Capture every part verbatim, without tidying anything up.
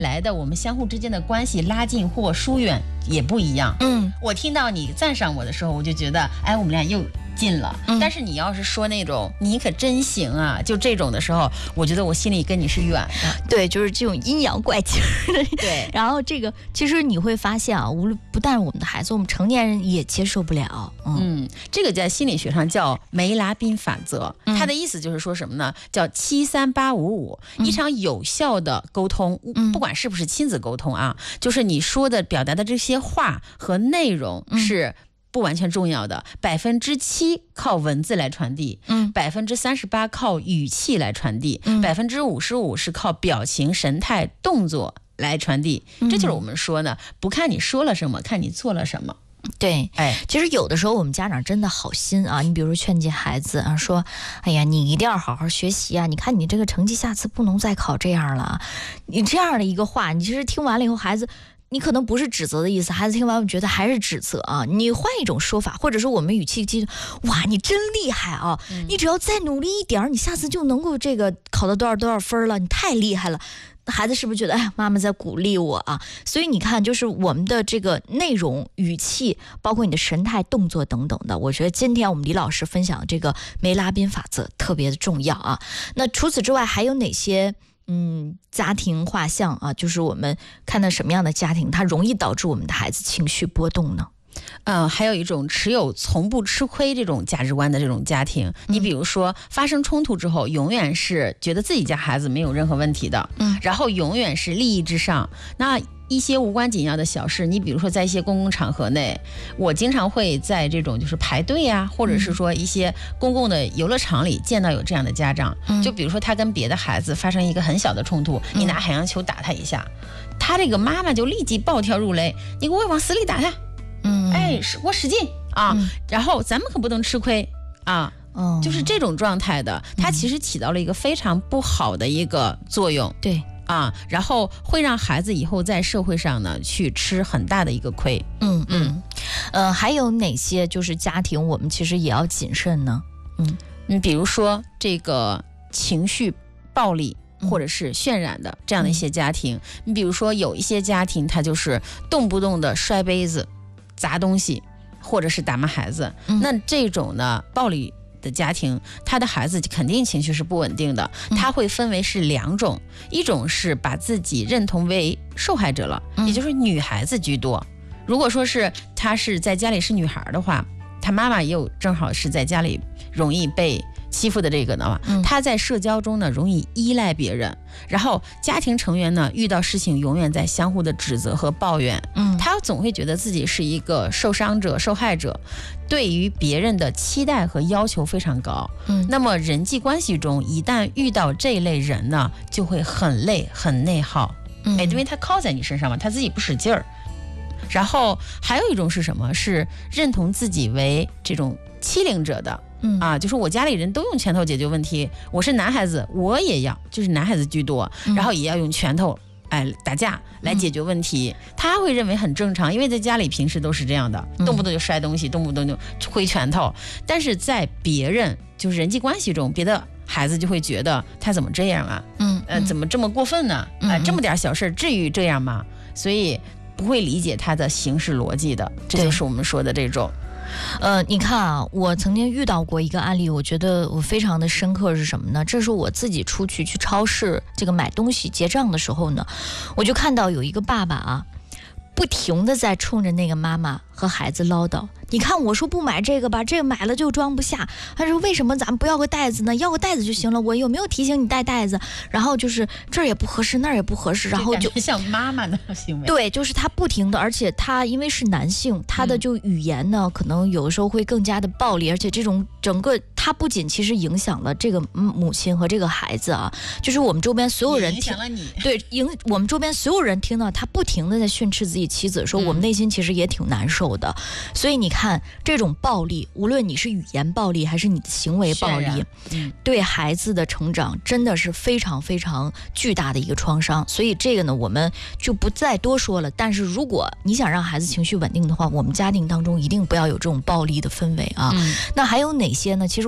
来的我们相互之间的关系拉近或疏远也不一样。 嗯， 我听到你赞赏我的时候，我就觉得，哎，我们俩又近了。 嗯、 但是你要是说那种你可真行啊，就这种的时候，我觉得我心里跟你是远的。 对，就是这种阴阳怪气的。 对， 然后这个其实你会发现啊，无论不但是我们的孩子，我们成年人也接受不了。嗯， 嗯这个在心理学上叫梅拉宾法则， 嗯、 它的意思就是说什么呢？叫七三八五五，一场有效的沟通， 嗯、 不管是不是亲子沟通啊，就是你说的表达的这些话和内容是不完全重要的，百分之七靠文字来传递， 嗯， 百分之三十八靠语气来传递，百分之五十五是靠表情、神态、动作来传递。 嗯、 这就是我们说呢，不看你说了什么，看你做了什么。 对， 哎， 其实有的时候我们家长真的好心啊，你比如说劝诫孩子啊，说，哎呀，你一定要好好学习啊，你看你这个成绩下次不能再考这样了，你这样的一个话，你其实听完了以后，孩子。你可能不是指责的意思，孩子听完我觉得还是指责啊。你换一种说法，或者说我们语气记，哇，你真厉害啊！嗯、你只要再努力一点，你下次就能够这个考到多少多少分了，你太厉害了。孩子是不是觉得，哎，妈妈在鼓励我啊？所以你看，就是我们的这个内容、语气，包括你的神态、动作等等的，我觉得今天我们李老师分享这个梅拉宾法则特别的重要啊。那除此之外，还有哪些？嗯，家庭画像啊，就是我们看到什么样的家庭，它容易导致我们的孩子情绪波动呢？ 嗯，还有一种持有从不吃亏这种价值观的这种家庭，你比如说发生冲突之后，永远是觉得自己家孩子没有任何问题的，嗯，然后永远是利益至上。那一些无关紧要的小事，你比如说在一些公共场合内，我经常会在这种就是排队啊，或者是说一些公共的游乐场里见到有这样的家长，嗯、就比如说他跟别的孩子发生一个很小的冲突，嗯、你拿海洋球打他一下，他这个妈妈就立即暴跳如雷，你给我往死里打他，嗯，哎，我使劲啊，嗯、然后咱们可不能吃亏啊。嗯、就是这种状态的，它其实起到了一个非常不好的一个作用。 对。 啊，然后会让孩子以后在社会上呢去吃很大的一个亏。 嗯嗯，呃，还有哪些就是家庭我们其实也要谨慎呢？嗯嗯，比如说这个情绪暴力或者是渲染的这样的一些家庭，你、嗯、比如说有一些家庭他就是动不动的摔杯子、砸东西，或者是打骂孩子，嗯、那这种呢暴力的家庭，他的孩子肯定情绪是不稳定的。他会分为是两种，一种是把自己认同为受害者了，也就是女孩子居多。如果说是他是在家里是女孩的话，他妈妈也有正好是在家里容易被欺负的这个呢，他在社交中呢容易依赖别人，然后家庭成员呢遇到事情永远在相互的指责和抱怨，嗯，他总会觉得自己是一个受伤者、受害者，对于别人的期待和要求非常高，嗯，那么人际关系中一旦遇到这类人呢，就会很累、很内耗，嗯，哎，因为他靠在你身上嘛，他自己不使劲儿。然后还有一种是什么？是认同自己为这种欺凌者的。嗯啊，就是我家里人都用拳头解决问题，我是男孩子，我也要，就是男孩子居多，嗯、然后也要用拳头，哎，打架来解决问题。嗯、他会认为很正常，因为在家里平时都是这样的，嗯、动不动就摔东西，动不动就挥拳头。但是在别人就是人际关系中，别的孩子就会觉得他怎么这样啊？嗯，呃，怎么这么过分呢？啊、嗯呃，这么点小事至于这样吗？所以不会理解他的行事逻辑的，这就是我们说的这种。 呃，你看啊，我曾经遇到过一个案例，我觉得我非常的深刻是什么呢？这是我自己出去去超市这个买东西结账的时候呢，我就看到有一个爸爸啊，不停的在冲着那个妈妈和孩子唠叨。你看我说不买这个吧，这个买了就装不下。他说为什么咱们不要个袋子呢？要个袋子就行了。我有没有提醒你带袋子？然后就是这儿也不合适，那儿也不合适，然后就像妈妈的行为。 对，就是他不停的，而且他因为是男性，他的就语言呢，嗯、可能有时候会更加的暴力，而且这种整个他不仅其实影响了这个母亲和这个孩子啊，就是我们周边所有人影响了你， 对，影我们周边所有人听到他不停的在训斥自己妻子，说我们内心其实也挺难受的。嗯、所以你看。看这种暴力，无论你是语言暴力还是你的行为暴力，嗯、对孩子的成长真的是非常非常巨大的一个创伤。所以这个呢，我们就不再多说了。但是如果你想让孩子情绪稳定的话，我们家庭当中一定不要有这种暴力的氛围啊。嗯、那还有哪些呢？其实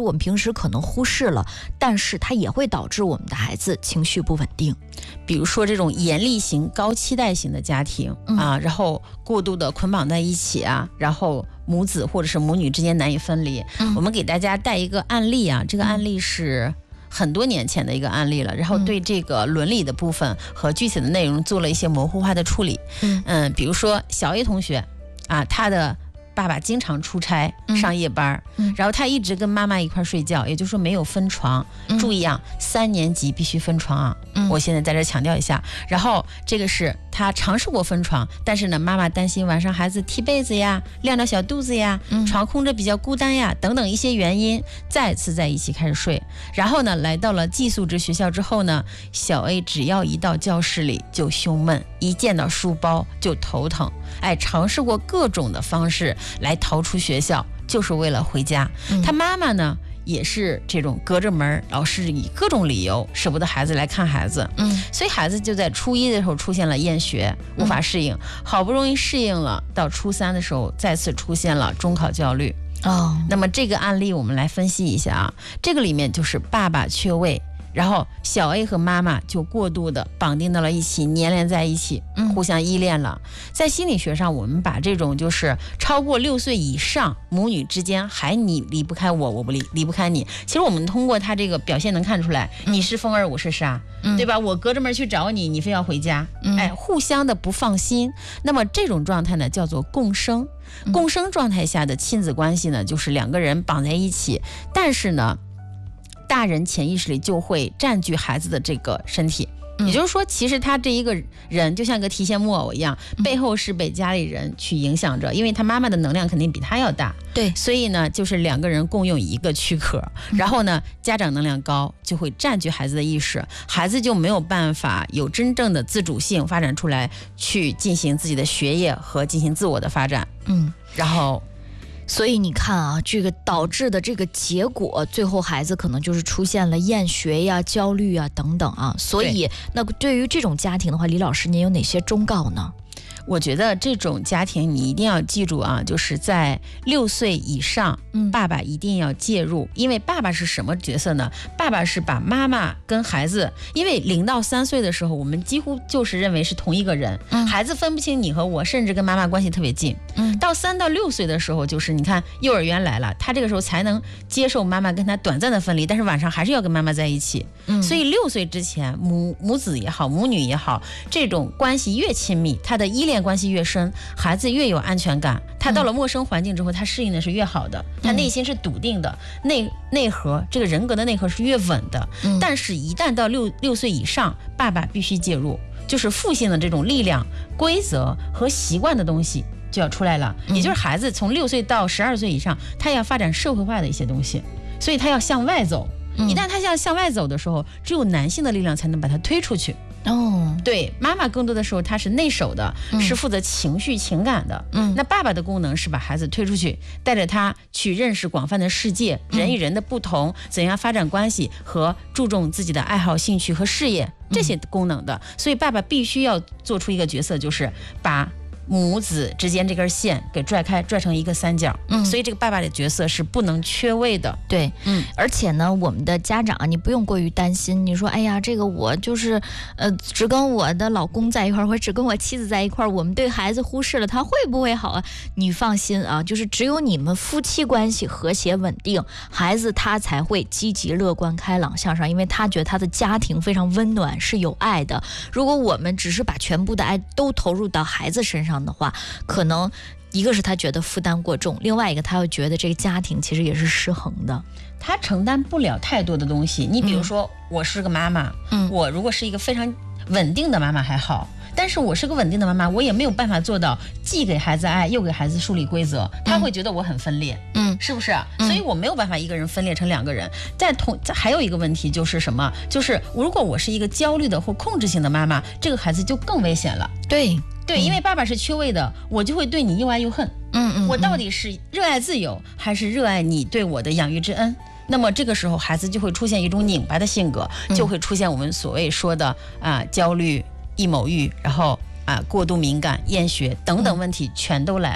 我们平时可能忽视了，但是它也会导致我们的孩子情绪不稳定。 比如说这种严厉型、高期待型的家庭、嗯、啊，然后过度的捆绑在一起啊，然后母子或者是母女之间难以分离。嗯、我们给大家带一个案例啊，这个案例是很多年前的一个案例了，然后对这个伦理的部分和具体的内容做了一些模糊化的处理。嗯嗯，比如说小 A 同学啊，他的爸爸经常出差上夜班、嗯、然后他一直跟妈妈一块睡觉，也就是说没有分床、嗯、注意啊，三年级必须分床啊、嗯、我现在在这强调一下。然后这个是他尝试过分床，但是呢妈妈担心晚上孩子踢被子呀、晾着小肚子呀、嗯、床空着比较孤单呀等等一些原因，再次在一起开始睡。然后呢来到了寄宿制学校之后呢，小 A 只要一到教室里就胸闷，一见到书包就头疼，哎，尝试过各种的方式来逃出学校，就是为了回家、嗯、他妈妈呢也是这种隔着门，老是以各种理由舍不得孩子来看孩子。嗯，所以孩子就在初一的时候出现了厌学，无法适应、嗯、好不容易适应了，到初三的时候再次出现了中考焦虑。哦，那么这个案例我们来分析一下啊，这个里面就是爸爸缺位，然后小 A 和妈妈就过度的绑定到了一起，粘连在一起，互相依恋了。在心理学上，我们把这种就是超过六岁以上母女之间还你离不开我，我不离离不开你，其实我们通过他这个表现能看出来，你是风儿我是沙、嗯、对吧？我隔着门去找你，你非要回家、嗯、哎，互相的不放心。那么这种状态呢叫做共生。共生状态下的亲子关系呢，就是两个人绑在一起，但是呢大人潜意识里就会占据孩子的这个身体，也就是说其实他这一个人就像个提线木偶一样，背后是被家里人去影响着，因为他妈妈的能量肯定比他要大，对，所以呢就是两个人共用一个躯壳，然后呢家长能量高就会占据孩子的意识，孩子就没有办法有真正的自主性发展出来，去进行自己的学业和进行自我的发展。嗯，然后所以你看啊，这个导致的这个结果，最后孩子可能就是出现了厌学呀、焦虑啊等等啊。所以那对于这种家庭的话，李老师您有哪些忠告呢？ 我觉得这种家庭你一定要记住啊，就是在六岁以上、嗯、爸爸一定要介入。因为爸爸是什么角色呢？爸爸是把妈妈跟孩子，因为零到三岁的时候我们几乎就是认为是同一个人、嗯、孩子分不清你和我，甚至跟妈妈关系特别近、嗯、到三到六岁的时候，就是你看幼儿园来了，他这个时候才能接受妈妈跟他短暂的分离，但是晚上还是要跟妈妈在一起、嗯、所以六岁之前母母子也好，母女也好，这种关系越亲密，他的依恋关系越深，孩子越有安全感，他到了陌生环境之后、嗯、他适应的是越好的，他内心是笃定的，内内核这个人格的内核是越稳的、嗯、但是一旦到六六岁以上，爸爸必须介入，就是父性的这种力量、规则和习惯的东西就要出来了、嗯、也就是孩子从六岁到十二岁以上，他要发展社会化的一些东西，所以他要向外走、嗯、一旦他要向外走的时候，只有男性的力量才能把他推出去。哦，对，妈妈更多的时候她是内守的、嗯、是负责情绪情感的，嗯，那爸爸的功能是把孩子推出去，带着他去认识广泛的世界、嗯、人与人的不同，怎样发展关系和注重自己的爱好兴趣和事业，这些功能的、嗯、所以爸爸必须要做出一个角色，就是把母子之间这根线给拽开，拽成一个三角。嗯，所以这个爸爸的角色是不能缺位的。 对，嗯，而且呢，我们的家长你不用过于担心。你说，哎呀，这个我就是呃，只跟我的老公在一块儿，或者只跟我妻子在一块儿，我们对孩子忽视了，他会不会好啊？你放心啊，就是只有你们夫妻关系和谐稳定，孩子他才会积极乐观开朗向上，因为他觉得他的家庭非常温暖，是有爱的。如果我们只是把全部的爱都投入到孩子身上的话，可能一个是他觉得负担过重，另外一个他又觉得这个家庭其实也是失衡的， 他承担不了太多的东西。你比如说、嗯、我是个妈妈、嗯、我如果是一个非常稳定的妈妈还好，但是我是个稳定的妈妈，我也没有办法做到既给孩子爱又给孩子树立规则，他会觉得我很分裂，嗯，是不是、嗯、所以我没有办法一个人分裂成两个人。在同还有一个问题就是什么，就是如果我是一个焦虑的或控制性的妈妈，这个孩子就更危险了。 对对，因为爸爸是缺位的，我就会对你又爱又恨。嗯嗯，我到底是热爱自由，还是热爱你对我的养育之恩？那么这个时候，孩子就会出现一种拧巴的性格，就会出现我们所谓说的啊焦虑、易谋欲，然后啊过度敏感、厌学等等问题全都来了。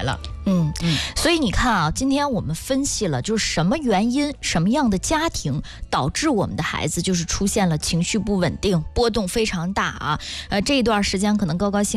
嗯嗯，所以你看啊，今天我们分析了，就是什么原因、什么样的家庭导致我们的孩子就是出现了情绪不稳定、波动非常大啊。呃，这一段时间可能高高兴。